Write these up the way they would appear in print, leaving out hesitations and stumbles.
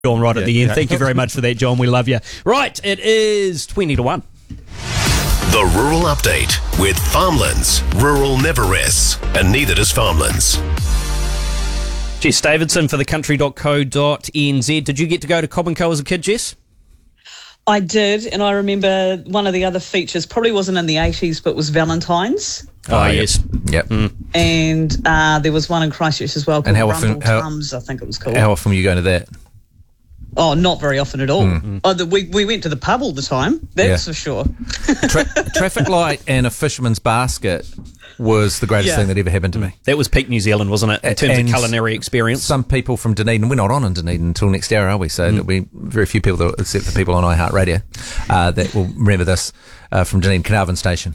John right at the end. Thank you very much for that, John. We love you. Right, it is 20-1. The Rural Update with Farmlands. Rural never rests, and neither does Farmlands. Jess Davidson for thecountry.co.nz. Did you get to go to Cobb & Co as a kid, Jess? I did, and I remember one of the other features, probably wasn't in the 80s, but was Valentine's. Oh, yes. Yep. And there was one in Christchurch as well called Rumble Tums, I think it was called. How often were you going to that? Oh, not very often at all. We went to the pub all the time, that's for sure. Traffic light and a fisherman's basket was the greatest thing that ever happened to me. That was peak New Zealand, wasn't it, in terms of culinary experience? Some people from Dunedin, we're not on in Dunedin until next hour, are we? So there'll be very few people, except for people on iHeartRadio, that will remember this from Dunedin, Carnarvon Station.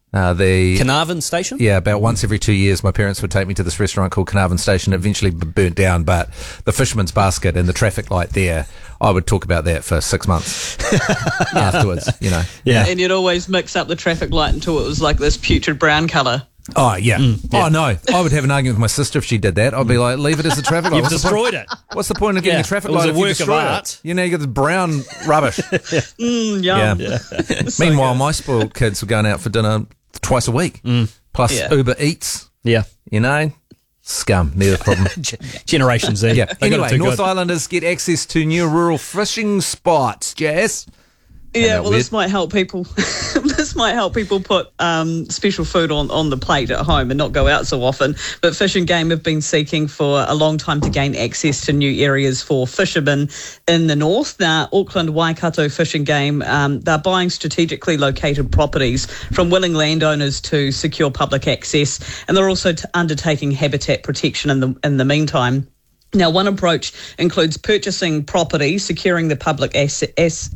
The Carnarvon Station? Yeah, about once every 2 years, my parents would take me to this restaurant called Carnarvon Station. It eventually burnt down, but the fisherman's basket and the traffic light there, I would talk about that for 6 months afterwards, you know. Yeah. And you'd always mix up the traffic light until it was like this putrid brown colour. Oh, yeah. Oh, no. I would have an argument with my sister if she did that. I'd be like, leave it as a traffic light. You've destroyed it. What's the point of getting a traffic light if you destroy it? You know, you get the brown rubbish. Yum. Yeah. Meanwhile, my spoiled kids were going out for dinner twice a week, plus Uber Eats. Yeah. You know, scum, neither problem. Generation Z. Yeah. Anyway, North Islanders get access to new rural fishing spots, Jess. Yeah, well, this might help people. This might help people put special food on the plate at home and not go out so often. But Fish and Game have been seeking for a long time to gain access to new areas for fishermen in the north. Now, Auckland Waikato Fish and Game, they're buying strategically located properties from willing landowners to secure public access, and they're also undertaking habitat protection in the meantime. Now, one approach includes purchasing property, securing the public access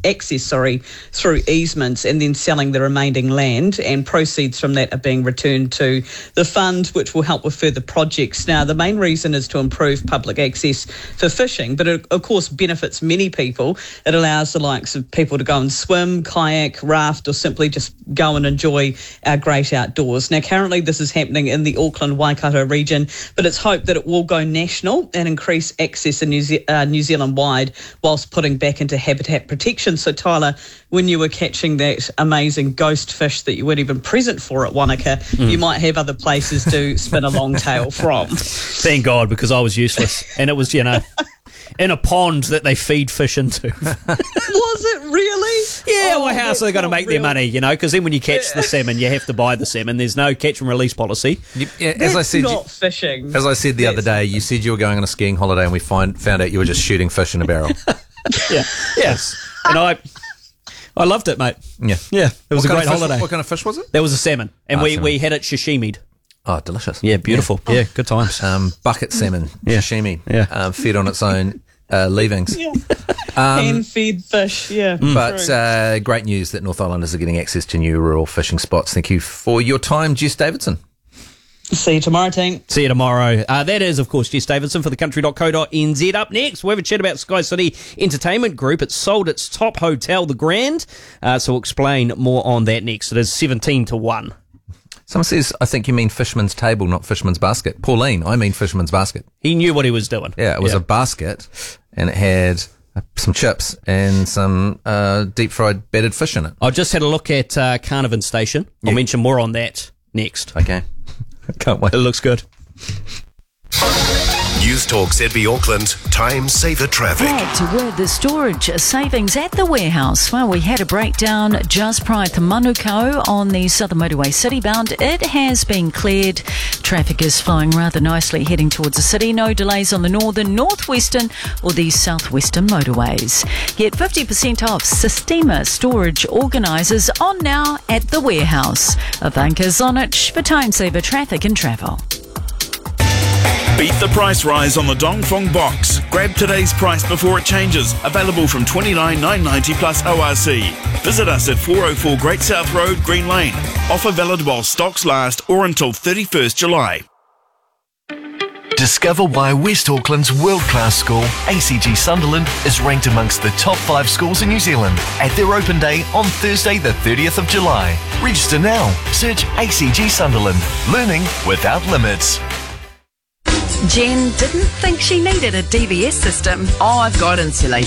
through easements, and then selling the remaining land, and proceeds from that are being returned to the fund, which will help with further projects. Now, the main reason is to improve public access for fishing, but it, of course, benefits many people. It allows the likes of people to go and swim, kayak, raft, or simply just go and enjoy our great outdoors. Now, currently, this is happening in the Auckland Waikato region, but it's hoped that it will go national and increase access in New Zealand-wide whilst putting back into habitat protection. So, Tyler, when you were catching that amazing ghost fish that you weren't even present for at Wanaka, you might have other places to spin a long tail from. Thank God, because I was useless. And it was, you know, in a pond that they feed fish into. Was it really? Yeah, well, how else are they going to make their money, you know? Because then when you catch the salmon, you have to buy the salmon. There's no catch and release policy. Yeah, as I said, not fishing. As I said the other day, you said you were going on a skiing holiday, and we found out you were just shooting fish in a barrel. Yes. And I loved it, mate. Yeah. It was a great holiday. What kind of fish was it? There was a salmon, and we had it sashimi'd. Oh, delicious. Yeah, beautiful. Yeah, good times. Bucket salmon, sashimi, fed on its own leavings. Hand-fed fish, But great news that North Islanders are getting access to new rural fishing spots. Thank you for your time, Jess Davidson. See you tomorrow, team. See you tomorrow. That is, of course, Jess Davidson for thecountry.co.nz. Up next, we'll have a chat about Sky City Entertainment Group. It's sold its top hotel, The Grand. So we'll explain more on that next. It is 17-1. Someone says, I think you mean Fisherman's Table, not Fisherman's Basket. Pauline, I mean Fisherman's Basket. He knew what he was doing. Yeah, it was a basket, and it had some chips and some deep-fried battered fish in it. I just had a look at Carnarvon Station. I'll mention more on that next. Okay. Can't wait. It looks good. News Talk ZB Auckland, time saver traffic. Back to where the storage savings at the warehouse. Well, we had a breakdown just prior to Manukau on the Southern Motorway citybound. It has been cleared. Traffic is flowing rather nicely heading towards the city. No delays on the northern, northwestern or the southwestern motorways. Get 50% off Sistema storage organisers on now at the warehouse. Ivanka Zonich for time saver traffic and travel. Beat the price rise on the Dongfeng box. Grab today's price before it changes. Available from $29,990 plus ORC. Visit us at 404 Great South Road, Green Lane. Offer valid while stocks last or until 31st July. Discover why West Auckland's world-class school, ACG Sunderland, is ranked amongst the top 5 schools in New Zealand at their open day on Thursday the 30th of July. Register now. Search ACG Sunderland. Learning without limits. Jen didn't think she needed a DBS system. Oh, I've got insulation